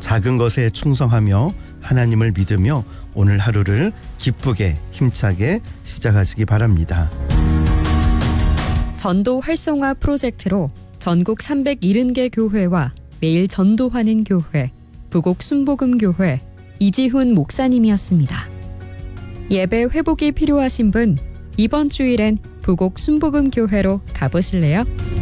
작은 것에 충성하며 하나님을 믿으며 오늘 하루를 기쁘게 힘차게 시작하시기 바랍니다. 전도 활성화 프로젝트로 전국 370개 교회와 매일 전도하는 교회, 부곡 순복음교회 이지훈 목사님이었습니다. 예배 회복이 필요하신 분, 이번 주일엔 부곡 순복음교회로 가보실래요?